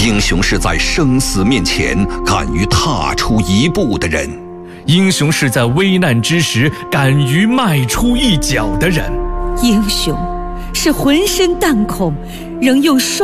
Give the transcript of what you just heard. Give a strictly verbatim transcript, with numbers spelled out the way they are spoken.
英雄是在生死面前敢于踏出一步的人， 英雄是在危难之时敢于迈出一脚的人， 英雄是浑身弹孔仍用双